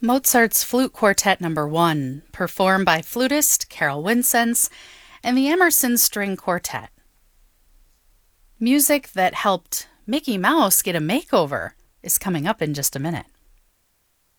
Mozart's Flute Quartet Number 1, performed by flutist Carol Winsense and the Emerson String Quartet. Music that helped Mickey Mouse get a makeover is coming up in just a minute.